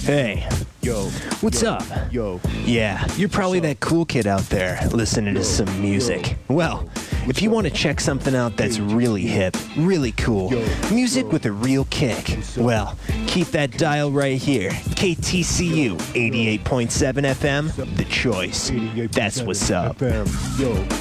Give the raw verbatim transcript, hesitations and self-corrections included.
Hey, Yo, what's yo, up? Yo, Yeah, you're probably that cool kid out there listening to some music. Well, if you want to check something out that's really hip, really cool, music with a real kick, well, keep that dial right here. K T C U eighty-eight point seven F M, The Choice. That's what's up. F M. Yo.